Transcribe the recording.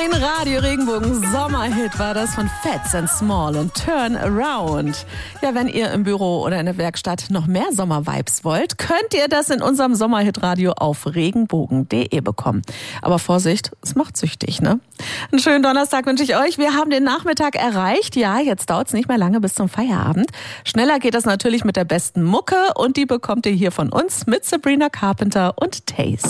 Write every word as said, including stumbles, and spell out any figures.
Ein Radio-Regenbogen-Sommerhit war das von Fats and Small und Turn Around. Ja, wenn ihr im Büro oder in der Werkstatt noch mehr Sommer-Vibes wollt, könnt ihr das in unserem Sommerhit-Radio auf regenbogen punkt de bekommen. Aber Vorsicht, es macht süchtig, ne? Einen schönen Donnerstag wünsche ich euch. Wir haben den Nachmittag erreicht. Ja, jetzt dauert es nicht mehr lange bis zum Feierabend. Schneller geht das natürlich mit der besten Mucke und die bekommt ihr hier von uns mit Sabrina Carpenter und Taste.